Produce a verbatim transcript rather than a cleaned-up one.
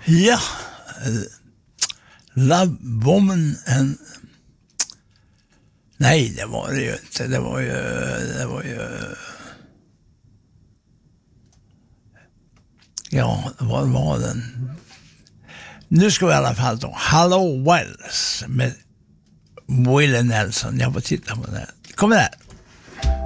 Ja, Love Woman and... Nej, det var det ju inte. Det var ju... Det var ju... Ja, vad var den? Nu ska vi i alla fall då. Hello Wells med Willie Nelson. Jag får titta på det. Kommer där.